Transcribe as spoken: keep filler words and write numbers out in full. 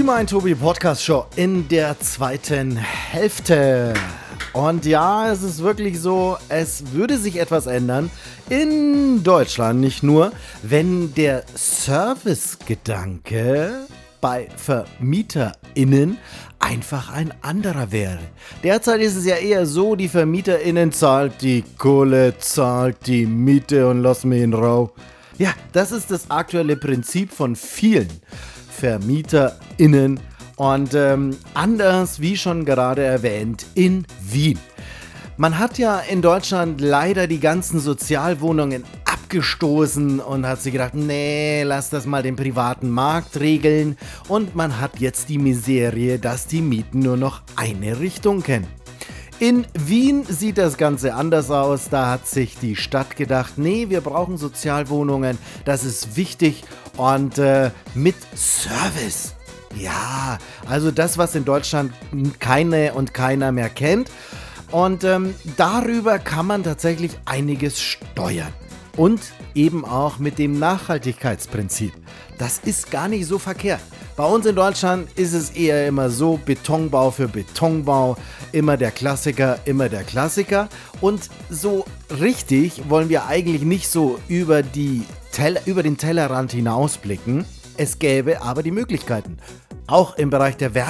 Mein Tobi Podcast Show in der zweiten Hälfte. Und ja, es ist wirklich so, es würde sich etwas ändern. In Deutschland nicht nur, wenn der Servicegedanke bei VermieterInnen einfach ein anderer wäre. Derzeit ist es ja eher so, die VermieterInnen zahlt die Kohle, zahlt die Miete und lass mich in Ruhe. Ja, das ist das aktuelle Prinzip von vielen VermieterInnen und ähm, anders, wie schon gerade erwähnt, in Wien. Man hat ja in Deutschland leider die ganzen Sozialwohnungen abgestoßen und hat sich gedacht, nee, lass das mal den privaten Markt regeln. Und man hat jetzt die Miserie, dass die Mieten nur noch eine Richtung kennen. In Wien sieht das Ganze anders aus. Da hat sich die Stadt gedacht, nee, wir brauchen Sozialwohnungen, das ist wichtig und äh, mit Service. Ja, also das, was in Deutschland keine und keiner mehr kennt. Und ähm, darüber kann man tatsächlich einiges steuern. Und eben auch mit dem Nachhaltigkeitsprinzip. Das ist gar nicht so verkehrt. Bei uns in Deutschland ist es eher immer so, Betonbau für Betonbau, immer der Klassiker, immer der Klassiker. Und so richtig wollen wir eigentlich nicht so über, die Tel- über den Tellerrand hinausblicken. Es gäbe aber die Möglichkeiten. Auch im Bereich der Wärme.